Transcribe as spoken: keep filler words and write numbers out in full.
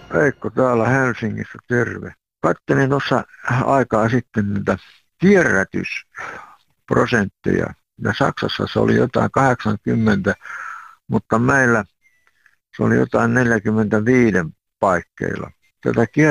Veikko täällä Helsingissä, terve. Kattelin tuossa aikaa sitten niitä kierrätysprosentteja. Ja Saksassa se oli jotain kahdeksankymmentä, mutta meillä se oli jotain neljäkymmentäviisi paikkeilla. Tätä